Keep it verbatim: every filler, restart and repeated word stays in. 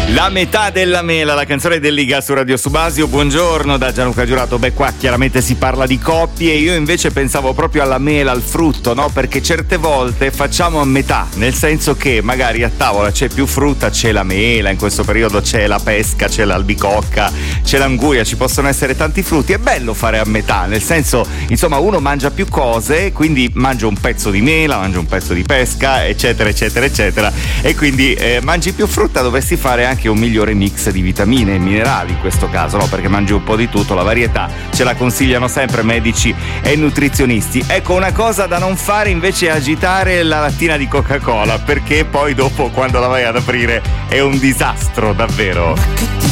La metà della mela, la canzone dell'Iga su Radio Subasio. Buongiorno da Gianluca Giurato. Beh, qua chiaramente si parla di coppie, io invece pensavo proprio alla mela, al frutto, no? Perché certe volte facciamo a metà, nel senso che magari a tavola c'è più frutta, c'è la mela, in questo periodo c'è la pesca, c'è l'albicocca, c'è l'anguria, ci possono essere tanti frutti. È bello fare a metà, nel senso, insomma, uno mangia più cose, quindi mangia un pezzo di mela, mangia un pezzo di pesca, eccetera, eccetera, eccetera, e quindi eh, mangi più frutta, dovresti fare anche un migliore mix di vitamine e minerali in questo caso, no? Perché mangi un po' di tutto, la varietà ce la consigliano sempre medici e nutrizionisti. Ecco, una cosa da non fare invece è agitare la lattina di Coca-Cola, perché poi dopo quando la vai ad aprire è un disastro davvero.